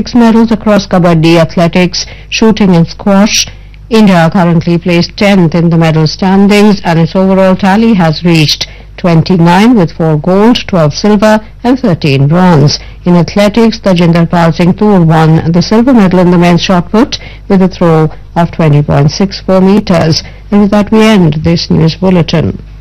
6 medals across kabaddi, athletics, shooting and squash. India currently placed 10th in the medal standings and its overall tally has reached 29 with 4 gold, 12 silver and 13 bronze. In athletics, Tajinder Pal Singh Toor won the silver medal in the men's shot put with a throw of 20.64 meters. And with that we end this news bulletin.